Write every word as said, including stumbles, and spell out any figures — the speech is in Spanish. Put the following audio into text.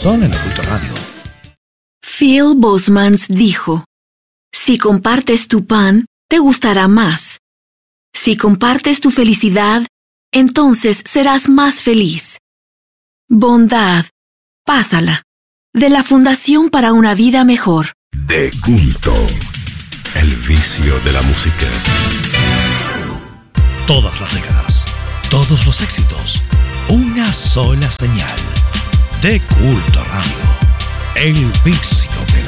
son en Oculto Radio. Phil Bosmans dijo: si compartes tu pan, te gustará más. Si compartes tu felicidad, entonces serás más feliz. Bondad, pásala. De la Fundación para una Vida Mejor. De culto. El vicio de la música. Todas las décadas, todos los éxitos, una sola señal. De Culto Radio. El vicio de la